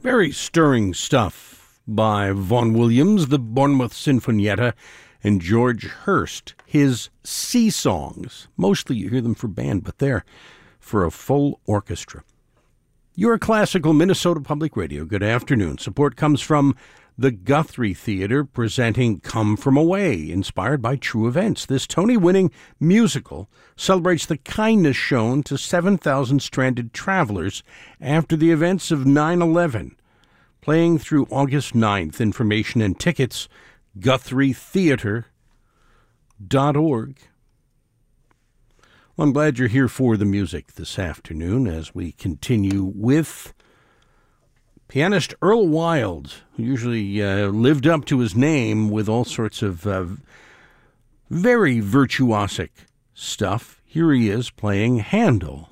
Very stirring stuff by Vaughan Williams, the Bournemouth Sinfonietta, and George Hurst, his sea songs. Mostly you hear them for band, but they're for a full orchestra. You're Classical Minnesota Public Radio. Good afternoon. Support comes from the Guthrie Theater, presenting Come From Away, inspired by true events. This Tony-winning musical celebrates the kindness shown to 7,000 stranded travelers after the events of 9/11. Playing through August 9th. Information and tickets, GuthrieTheater.org. Well, I'm glad you're here for the music this afternoon as we continue with pianist Earl Wild, who usually lived up to his name with all sorts of very virtuosic stuff. Here he is playing Handel.